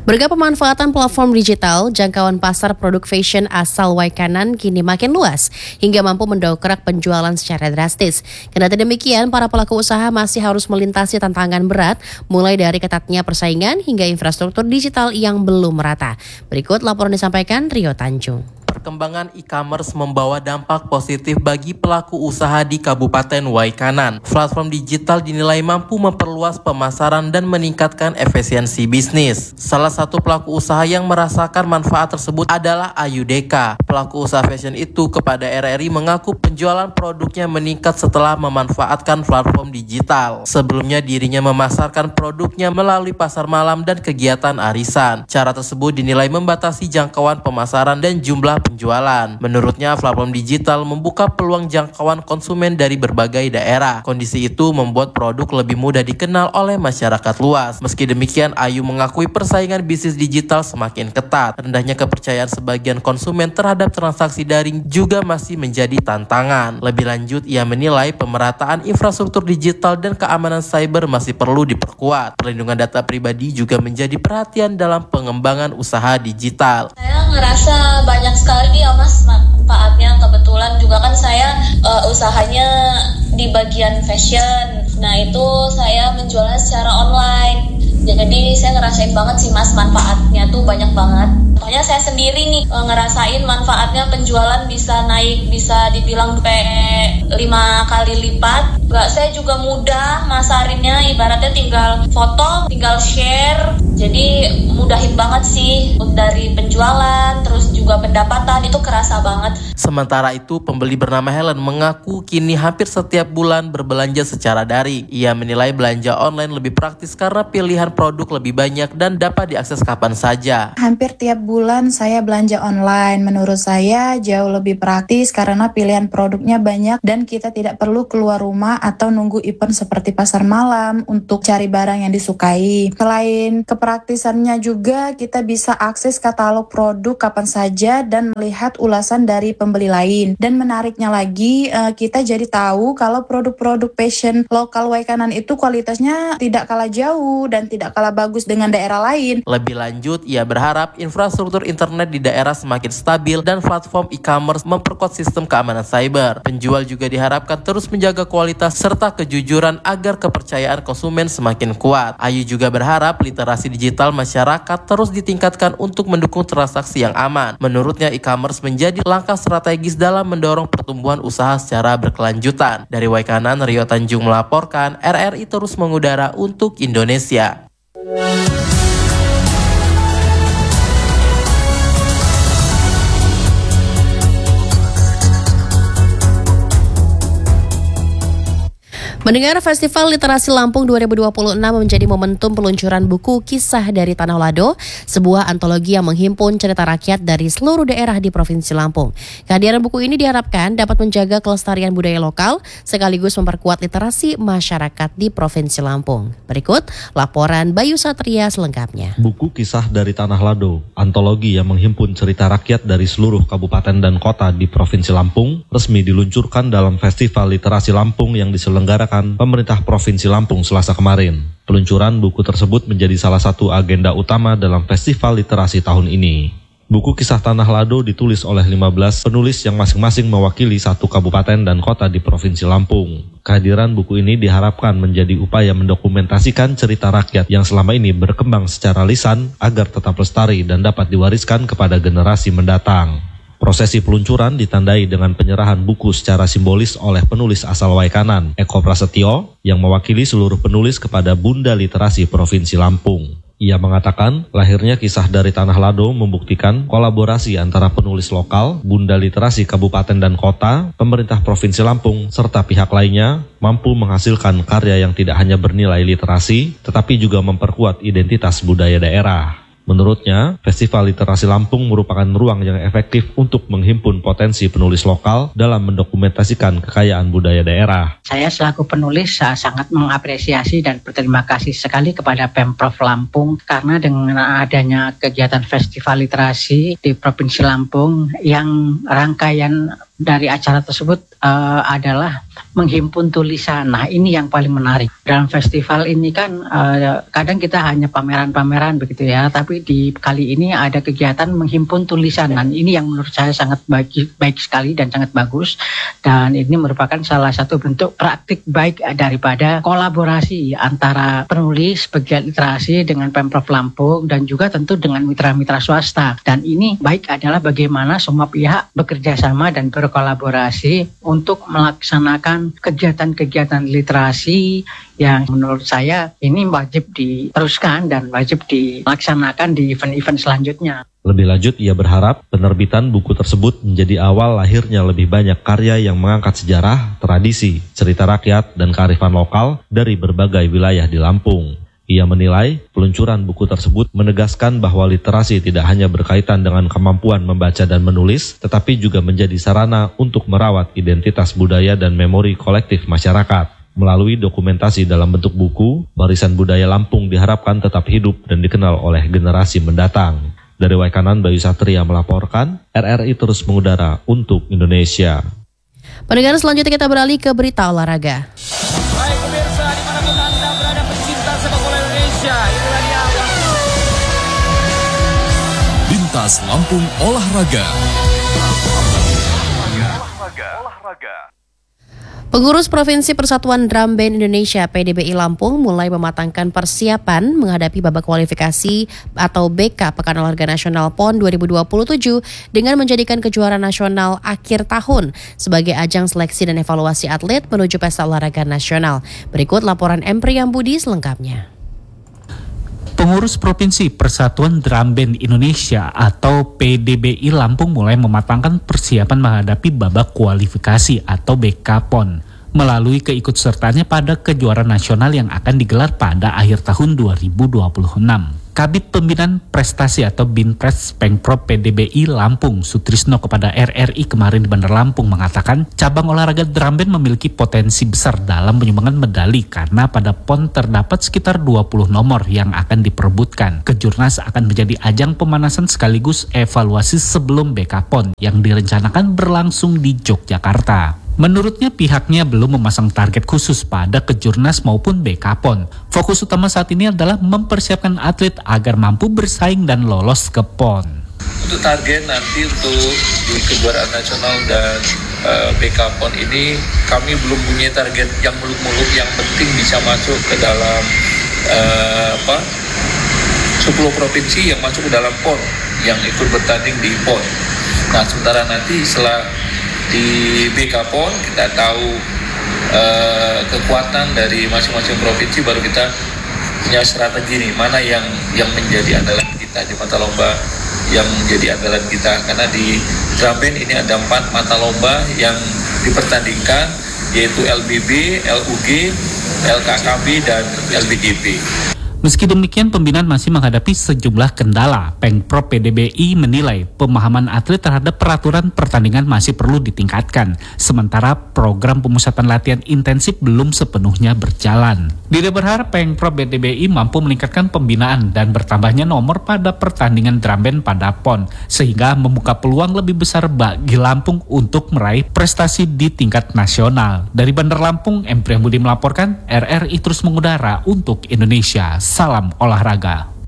Berkat pemanfaatan platform digital, jangkauan pasar produk fashion asal Waikanan kini makin luas hingga mampu mendongkrak penjualan secara drastis. Kendati demikian, para pelaku usaha masih harus melintasi tantangan berat, mulai dari ketatnya persaingan hingga infrastruktur digital yang belum merata. Berikut laporan disampaikan Rio Tanjung. Perkembangan e-commerce membawa dampak positif bagi pelaku usaha di Kabupaten Waikanan. Platform digital dinilai mampu memperluas pemasaran dan meningkatkan efisiensi bisnis. Salah satu pelaku usaha yang merasakan manfaat tersebut adalah Ayu Deka. Pelaku usaha fashion itu kepada RRI mengaku penjualan produknya meningkat setelah memanfaatkan platform digital. Sebelumnya dirinya memasarkan produknya melalui pasar malam dan kegiatan arisan. Cara tersebut dinilai membatasi jangkauan pemasaran dan jumlah penjualan. Menurutnya, platform digital membuka peluang jangkauan konsumen dari berbagai daerah. Kondisi itu membuat produk lebih mudah dikenal oleh masyarakat luas. Meski demikian, Ayu mengakui persaingan bisnis digital semakin ketat. Rendahnya kepercayaan sebagian konsumen terhadap transaksi daring juga masih menjadi tantangan. Lebih lanjut, ia menilai pemerataan infrastruktur digital dan keamanan cyber masih perlu diperkuat. Perlindungan data pribadi juga menjadi perhatian dalam pengembangan usaha digital. Saya ngerasa banyak sekali nih ya Mas manfaatnya. Kebetulan juga kan saya usahanya di bagian fashion. Nah itu saya menjualnya secara online. Jadi saya ngerasain banget sih Mas, manfaatnya tuh banyak banget. Contohnya saya sendiri nih ngerasain manfaatnya, penjualan bisa naik, bisa dibilang sampai 5 kali lipat. Saya juga mudah masarinnya, ibaratnya tinggal foto, tinggal share. Jadi mudahin banget sih dari penjualan, terus juga pendapatan itu kerasa banget. Sementara itu, pembeli bernama Helen mengaku kini hampir setiap bulan berbelanja secara daring. Ia menilai belanja online lebih praktis karena pilihan produk lebih banyak dan dapat diakses kapan saja. Hampir tiap bulan saya belanja online. Menurut saya jauh lebih praktis karena pilihan produknya banyak dan kita tidak perlu keluar rumah atau nunggu event seperti pasar malam untuk cari barang yang disukai. Selain kepraktisannya juga, kita bisa akses katalog produk kapan saja dan melihat ulasan dari pembeli lain. Dan menariknya lagi, kita jadi tahu kalau produk-produk fashion lokal Waikanan itu kualitasnya tidak kalah jauh dan tidak kalah bagus dengan daerah lain. Lebih lanjut, ia berharap infrastruktur internet di daerah semakin stabil dan platform e-commerce memperkuat sistem keamanan cyber. Penjual juga diharapkan terus menjaga kualitas serta kejujuran agar kepercayaan konsumen semakin kuat. Ayu juga berharap literasi digital masyarakat terus ditingkatkan untuk mendukung transaksi yang aman. Menurutnya, e-commerce menjadi langkah strategis dalam mendorong pertumbuhan usaha secara berkelanjutan. Dari Waikanan, Rio Tanjung melaporkan, RRI terus mengudara untuk Indonesia. Mendengar Festival Literasi Lampung 2026 menjadi momentum peluncuran buku Kisah dari Tanah Lado, sebuah antologi yang menghimpun cerita rakyat dari seluruh daerah di Provinsi Lampung. Kehadiran buku ini diharapkan dapat menjaga kelestarian budaya lokal sekaligus memperkuat literasi masyarakat di Provinsi Lampung. Berikut laporan Bayu Satria selengkapnya. Buku Kisah dari Tanah Lado, antologi yang menghimpun cerita rakyat dari seluruh kabupaten dan kota di Provinsi Lampung, resmi diluncurkan dalam Festival Literasi Lampung yang diselenggarakan pemerintah Provinsi Lampung Selasa kemarin. Peluncuran buku tersebut menjadi salah satu agenda utama dalam Festival Literasi tahun ini. Buku Kisah Tanah Lado ditulis oleh 15 penulis yang masing-masing mewakili satu kabupaten dan kota di Provinsi Lampung. Kehadiran buku ini diharapkan menjadi upaya mendokumentasikan cerita rakyat yang selama ini berkembang secara lisan agar tetap lestari dan dapat diwariskan kepada generasi mendatang. Prosesi peluncuran ditandai dengan penyerahan buku secara simbolis oleh penulis asal Waikanan, Eko Prasetyo, yang mewakili seluruh penulis kepada Bunda Literasi Provinsi Lampung. Ia mengatakan, lahirnya Kisah dari Tanah Lado membuktikan kolaborasi antara penulis lokal, Bunda Literasi Kabupaten dan Kota, pemerintah Provinsi Lampung, serta pihak lainnya mampu menghasilkan karya yang tidak hanya bernilai literasi, tetapi juga memperkuat identitas budaya daerah. Menurutnya, Festival Literasi Lampung merupakan ruang yang efektif untuk menghimpun potensi penulis lokal dalam mendokumentasikan kekayaan budaya daerah. Saya selaku penulis sangat mengapresiasi dan berterima kasih sekali kepada Pemprov Lampung karena dengan adanya kegiatan Festival Literasi di Provinsi Lampung yang rangkaian dari acara tersebut adalah menghimpun tulisan. Nah, ini yang paling menarik. Dalam festival ini kan kadang kita hanya pameran-pameran begitu ya, tapi di kali ini ada kegiatan menghimpun tulisan. Dan ini yang menurut saya sangat baik sekali dan sangat bagus. Dan ini merupakan salah satu bentuk praktik baik daripada kolaborasi antara penulis pegiat literasi dengan Pemprov Lampung dan juga tentu dengan mitra-mitra swasta. Dan ini baik adalah bagaimana semua pihak bekerja sama dan berkolaborasi untuk melaksanakan kegiatan-kegiatan literasi yang menurut saya ini wajib diteruskan dan wajib dilaksanakan di event-event selanjutnya. Lebih lanjut, ia berharap penerbitan buku tersebut menjadi awal lahirnya lebih banyak karya yang mengangkat sejarah, tradisi, cerita rakyat, dan kearifan lokal dari berbagai wilayah di Lampung. Ia menilai peluncuran buku tersebut menegaskan bahwa literasi tidak hanya berkaitan dengan kemampuan membaca dan menulis, tetapi juga menjadi sarana untuk merawat identitas budaya dan memori kolektif masyarakat. Melalui dokumentasi dalam bentuk buku, warisan budaya Lampung diharapkan tetap hidup dan dikenal oleh generasi mendatang. Dari Waikanan, Bayu Satria melaporkan, RRI terus mengudara untuk Indonesia. Pendengar, selanjutnya kita beralih ke berita olahraga. Baik pemirsa, dimanapun Anda berada pecinta sepak bola Indonesia, inilah dia Lintas Lampung Olahraga. Pengurus Provinsi Persatuan Drum Band Indonesia PDBI Lampung mulai mematangkan persiapan menghadapi babak kualifikasi atau BK Pekan Olahraga Nasional PON 2027 dengan menjadikan kejuaraan nasional akhir tahun sebagai ajang seleksi dan evaluasi atlet menuju Pesta Olahraga Nasional. Berikut laporan M. Priyambudi selengkapnya. Pengurus Provinsi Persatuan Drum Band Indonesia atau PDBI Lampung mulai mematangkan persiapan menghadapi babak kualifikasi atau BK PON melalui keikutsertaannya pada kejuaraan nasional yang akan digelar pada akhir tahun 2026. Kabid Pembinaan Prestasi atau Binpres Pengprov PDBI Lampung Sutrisno kepada RRI kemarin di Bandar Lampung mengatakan cabang olahraga drum band memiliki potensi besar dalam penyumbangan medali karena pada PON terdapat sekitar 20 nomor yang akan diperebutkan. Kejurnas akan menjadi ajang pemanasan sekaligus evaluasi sebelum BK PON yang direncanakan berlangsung di Yogyakarta. Menurutnya pihaknya belum memasang target khusus pada Kejurnas maupun BK PON. Fokus utama saat ini adalah mempersiapkan atlet agar mampu bersaing dan lolos ke PON. Untuk target nanti untuk di kejuaraan nasional dan BK PON ini kami belum punya target yang muluk-muluk, yang penting bisa masuk ke dalam 10 provinsi yang masuk ke dalam PON yang ikut bertanding di PON. Nah, sementara nanti setelah di BK PON kita tahu kekuatan dari masing-masing provinsi, baru kita punya strategi nih mana yang menjadi andalan kita di mata lomba yang menjadi andalan kita, karena di drum band ini ada 4 mata lomba yang dipertandingkan, yaitu LBB, LUG, LKKB, dan LBGP. Meski demikian, pembinaan masih menghadapi sejumlah kendala. Pengprov PDBI menilai pemahaman atlet terhadap peraturan pertandingan masih perlu ditingkatkan, sementara program pemusatan latihan intensif belum sepenuhnya berjalan. Dia berharap Pengprov PDBI mampu meningkatkan pembinaan dan bertambahnya nomor pada pertandingan drum band pada PON, sehingga membuka peluang lebih besar bagi Lampung untuk meraih prestasi di tingkat nasional. Dari Bandar Lampung, M. Priyambudi melaporkan, RRI terus mengudara untuk Indonesia. Salam olahraga.